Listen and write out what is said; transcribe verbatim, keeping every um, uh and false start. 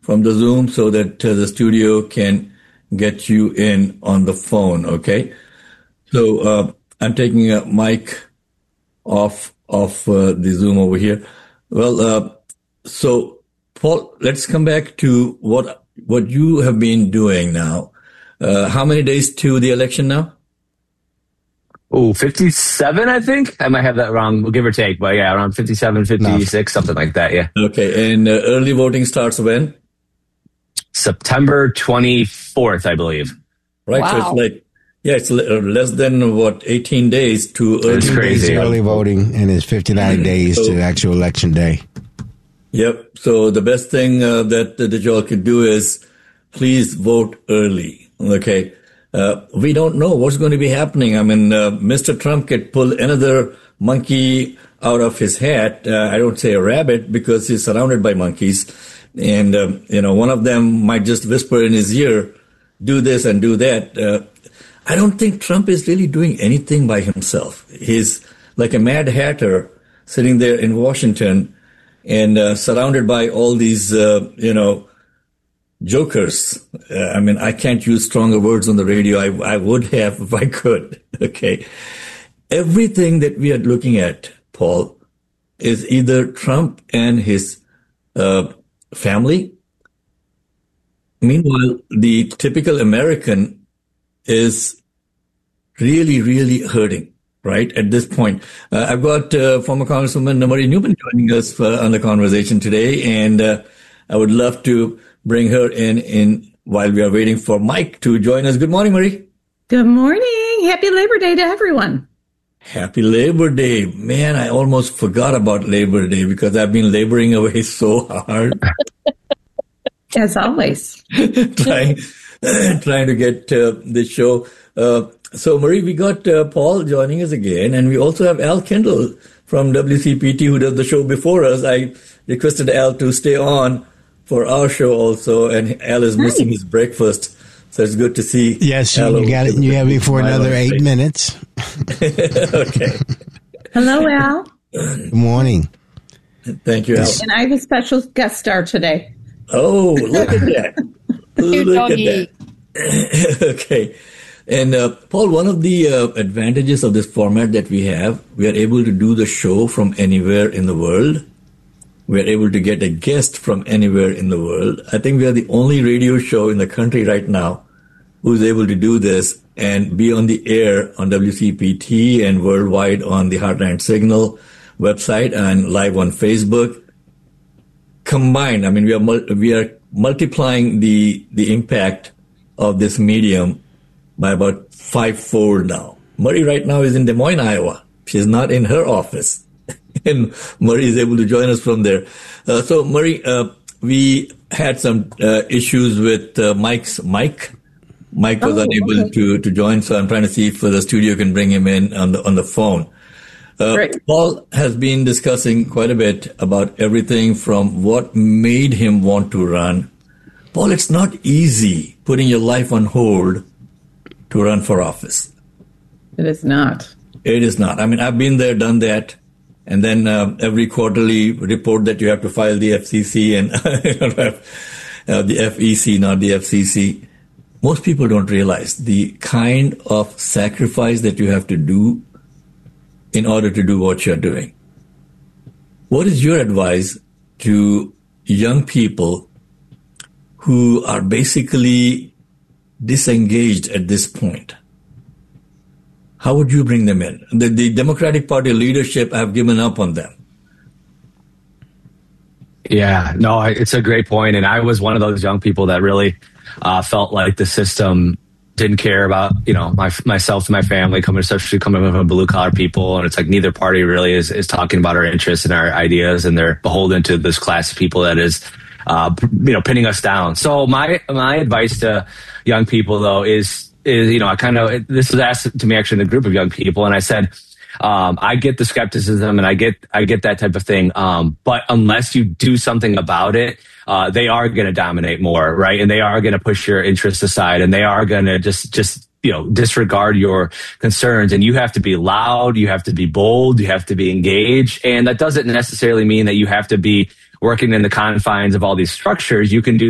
from the Zoom so that uh, the studio can get you in on the phone, okay? So uh, I'm taking a mic off of uh, the Zoom over here. Well, uh, so Paul, let's come back to what what you have been doing now. Uh, how many days to the election now? Oh, fifty-seven, I think. I might have that wrong, give or take, but yeah, around fifty-seven, fifty-six, no. Something like that, yeah. Okay, and uh, early voting starts when? September twenty-fourth, I believe. Right, wow. So it's like, yeah, it's less than, what, eighteen days to early voting. Crazy. Early voting, and it's fifty-nine days so, to actual election day. Yep, so the best thing uh, that, that you all could do is please vote early, okay? Uh, we don't know what's going to be happening. I mean, uh, Mister Trump could pull another monkey out of his hat. Uh, I don't say a rabbit because he's surrounded by monkeys. And, um, you know, one of them might just whisper in his ear, do this and do that. Uh, I don't think Trump is really doing anything by himself. He's like a mad hatter sitting there in Washington and uh, surrounded by all these, uh, you know, jokers. Uh, I mean, I can't use stronger words on the radio. I, I would have if I could. Okay. Everything that we are looking at, Paul, is either Trump and his uh, family. Meanwhile, the typical American is really, really hurting, right, at this point. Uh, I've got uh, former Congresswoman Marie Newman joining us uh, on the conversation today, and uh, I would love to bring her in, in while we are waiting for Mike to join us. Good morning, Marie. Good morning. Happy Labor Day to everyone. Happy Labor Day. Man, I almost forgot about Labor Day because I've been laboring away so hard. As always. trying, trying to get uh, this show. Uh, so, Marie, we got uh, Paul joining us again, and we also have Al Kendall from W C P T who does the show before us. I requested Al to stay on for our show also, and Al is missing his breakfast, so it's good to see. Yes, Al you got it. You have me for another eight face. minutes. Okay. Hello, Al. Good morning. Thank you, Al. And I have a special guest star today. Oh, look at that! Look doggy. at that. Okay. And uh, Paul, one of the uh, advantages of this format that we have, we are able to do the show from anywhere in the world. We are able to get a guest from anywhere in the world. I think we are the only radio show in the country right now who's able to do this and be on the air on W C P T and worldwide on the Heartland Signal website and live on Facebook. Combined, I mean, we are mul- we are multiplying the the impact of this medium by about five-fold now. Marie right now is in Des Moines, Iowa. She's not in her office. And Marie is able to join us from there. Uh, so, Marie, uh, we had some uh, issues with uh, Mike's mic. Mike was oh, unable okay. to, to join, so I'm trying to see if the studio can bring him in on the on the phone. Uh, Paul has been discussing quite a bit about everything from what made him want to run. Paul, it's not easy putting your life on hold to run for office. It is not. It is not. I mean, I've been there, done that. And then uh, every quarterly report that you have to file the F C C and uh, the F E C, not the F C C. Most people don't realize the kind of sacrifice that you have to do in order to do what you're doing. What is your advice to young people who are basically disengaged at this point? How would you bring them in? The, the Democratic Party leadership have given up on them. Yeah, no, it's a great point. And I was one of those young people that really uh, felt like the system didn't care about, you know, my, myself and my family, coming, especially coming from blue collar people. And it's like neither party really is, is talking about our interests and our ideas. And they're beholden to this class of people that is, uh, you know, pinning us down. So my, my advice to young people, though, is, is, you know, I kind of, this was asked to me actually in a group of young people. And I said, um, I get the skepticism and I get, I get that type of thing. Um, but unless you do something about it, uh, they are going to dominate more, right? And they are going to push your interests aside and they are going to just, just, you know, disregard your concerns. And you have to be loud. You have to be bold. You have to be engaged. And that doesn't necessarily mean that you have to be working in the confines of all these structures. You can do